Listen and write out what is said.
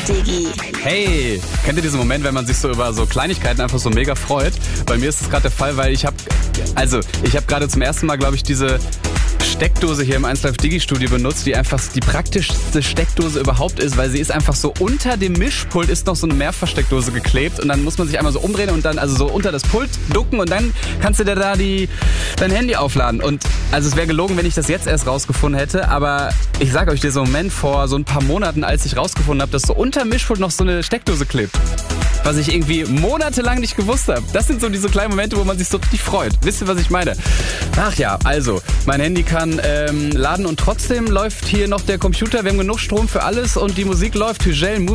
Diggi. Hey, kennt ihr diesen Moment, wenn man sich so über so Kleinigkeiten einfach so mega freut? Bei mir ist das gerade der Fall, weil ich habe gerade zum ersten Mal, glaube ich, diese Steckdose hier im 1Live Diggi Studio benutzt, die einfach die praktischste Steckdose überhaupt ist, weil sie ist einfach so unter dem Mischpult ist noch so eine Mehrfachsteckdose geklebt und dann muss man sich einmal so umdrehen und dann also so unter das Pult ducken und dann kannst du dir da dein Handy aufladen. Und also es wäre gelogen, wenn ich das jetzt erst rausgefunden hätte, aber ich sag euch, dieser Moment vor so ein paar Monaten, als ich rausgefunden habe, dass so unter dem Mischpult noch so eine Steckdose klebt, was ich irgendwie monatelang nicht gewusst habe. Das sind so diese kleinen Momente, wo man sich so richtig freut. Wisst ihr, was ich meine? Ach ja, also, mein Handy kann laden und trotzdem läuft hier noch der Computer. Wir haben genug Strom für alles und die Musik läuft. Hügel,